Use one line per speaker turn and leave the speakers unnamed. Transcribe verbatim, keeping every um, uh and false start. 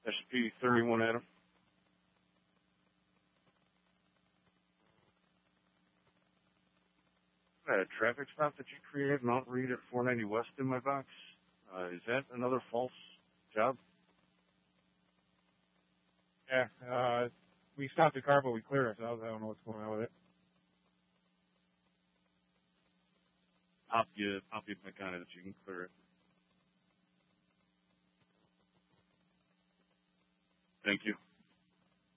S P thirty-one Adam. I had a traffic stop that you created, Mount Reed at four ninety West in my box. Uh, is that another false job?
Yeah, uh, we stopped the car, but we cleared ourselves. I don't know what's going on with it.
Pop you, pop you back on it if you can clear it. Thank you.